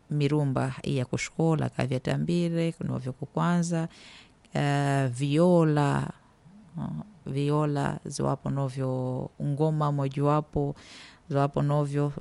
mirumba ya kushkola kavyatambire kunovyo kukwanza viola ziwapo novyo ngoma mojawapo ziwapo novyo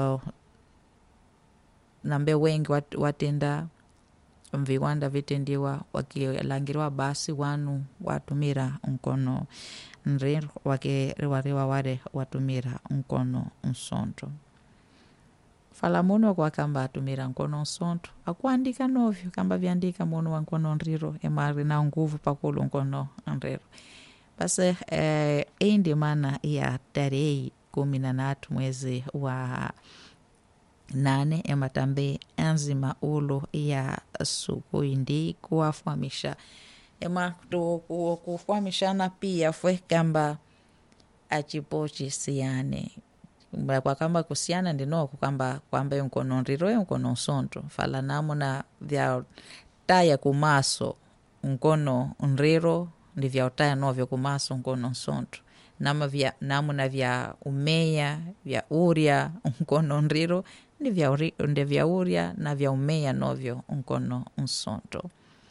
nambe wengi watenda viwanda vitendiwa wakilangirwa basi wanu watumira mkono nriro wakiriwariwa ware watumira mkono nsonto falamuno kwa kamba atumira mkono nsonto akuandika novyo kamba vyandika muno wa mkono nriro emari na nguvu pakulu mkono nriro basi ndi maana ya tarehe 13 mwezi wa 8 ematambe enzima ulo ya suku indi kuwafahamisha ema kufahamishana pia fwe kamba achipochi siane kwa kamba kusiana ndinoko kwamba mkono nriro mkono nsonto fala namuna vya taya kumaso mkono nriro ndi vya utaya novyo kumaso mkono nsonto namuna vya umeya vya uria mkono nriro ndi vya uria na vya umeya novyo mkono nsonto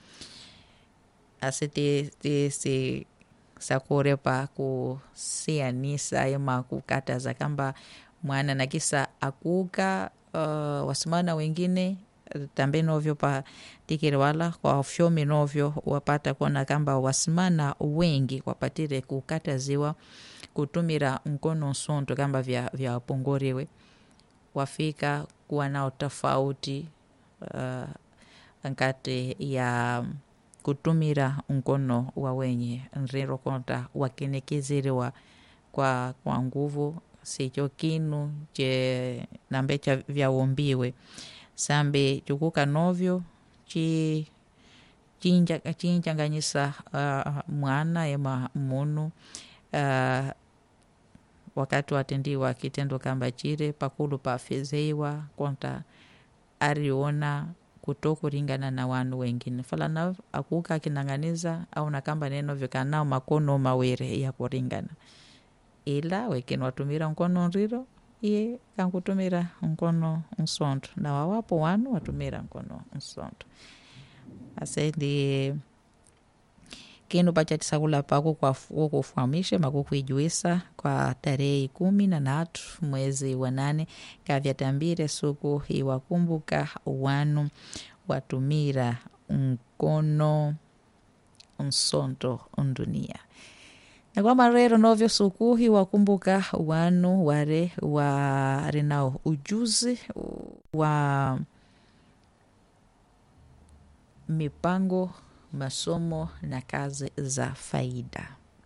asiti sakure pa kusianisa ema kukataza kamba mwana nakisa akuka wasimana wengine tambe novyo pa tikiri wala kwa fyomi novyo wapata kuona kamba wasimana wengi wapatire kukataziwa kutumira mkono nsonto kamba vya pongoriwe wafika kuwa nao tofauti nkati ya kutumira mkono wa wenye nriro konta wakenekezeriwa kwa nguvu sicho kinu che nambecha vya wombiwe sambe chukuka novyo chinchanganyisa mwana ema munu wakati watendiwa kitendo kamba chire pakulu pafezeiwa konta ariona kutokuringana na wanu wengine falana akuka kinanganiza au nakamba neno vikanao makono mawere ya kuringana ila wekini watumira mkono nriro iye kankutumira mkono nsonto na wawapo wanu watumira mkono nsonto asendi kinu pachatisakula pako kwa kufahamisha makukuijuisa kwa tarehe 13 mwezi wa 8 kavyatambire suku iwakumbuka wanu watumira mkono nsonto ndunia na kwa marero novyo suku iwakumbuka wanu ware nao ujuzi wa mipango masomo na kazi za faida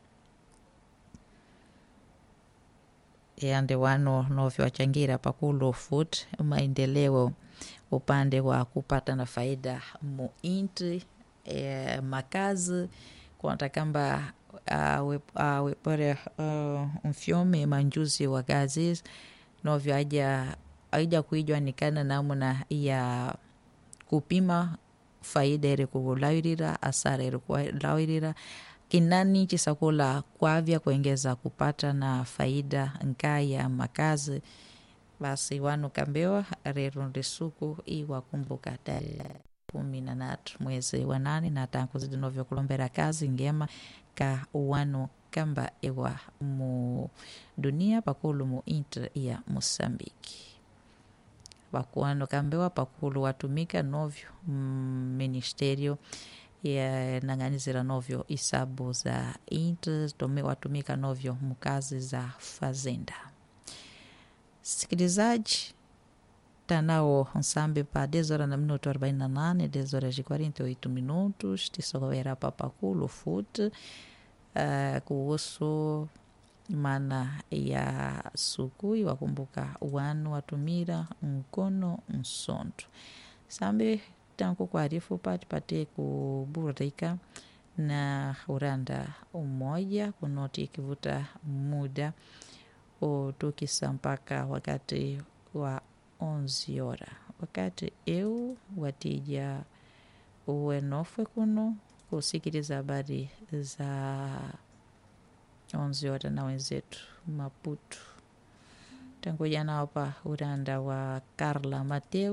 yande wano novyo wachangira pakulu foot maendeleo upande wa kupata na faida muinti makazi kwa kamba wepore mfyome manjuzi wa kazi novyo aija kuijwa nikana namuna ya kupima faida eri kulawirira asara eri kulawirira kinani chisakula kwavya kuengeza kupata na faida nkaya makazi basi wanu kambewa rero ndisuku iwakumbuka tarehe 13 mwezi wa 8 na tangu zidinovyo kulombera kazi ngema ka wanu kamba ewa mu dunia pakulu mu inter ya Mosambiki wakuano kambewa pakulu watumika novyo ministerio ya nanganizira novyo isabu za inter tome watumika novyo mukazi za fazenda sikilizaji tanao nsambe pa 10:48 10:48 tisogowera papakulu foot kuhusu mana ya sukui wakumbuka wanu watumira mkono nsonto sambe tangu kuarifu pate kuburika na uranda umoja kunoti ikivuta muda utukisa mpaka wakati wa 11 hora wakati eu watija uwenofwe kuno kusikiliza habari za 11 hora na wenzetu Maputo tangu jana hapa uranda wa Carla Mateo